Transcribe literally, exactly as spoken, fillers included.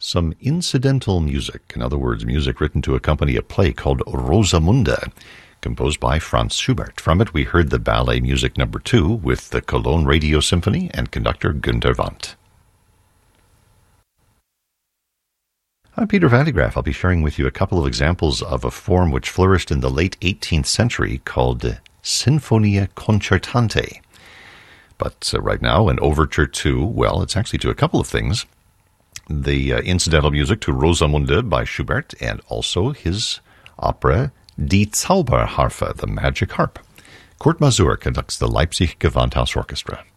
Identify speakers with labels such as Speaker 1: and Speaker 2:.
Speaker 1: some incidental music, in other words, music written to accompany a play called Rosamunde, composed by Franz Schubert. From it, we heard the ballet music number two with the Cologne Radio Symphony and conductor Günter Wandt. I'm Peter Van de Graaff. I'll be sharing with you a couple of examples of a form which flourished in the late eighteenth century called Sinfonia Concertante. But uh, right now, an overture to, well, it's actually to a couple of things. The uh, incidental music to Rosamunde by Schubert, and also his opera Die Zauberharfe, the Magic Harp. Kurt Masur conducts the Leipzig Gewandhaus Orchestra.